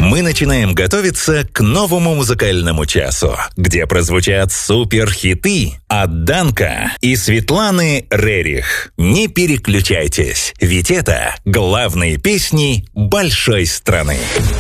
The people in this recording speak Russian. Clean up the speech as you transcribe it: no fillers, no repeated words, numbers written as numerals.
Мы начинаем готовиться к новому музыкальному часу, где прозвучат суперхиты от Данка и Светланы Рерих. Не переключайтесь, ведь это главные песни большой страны.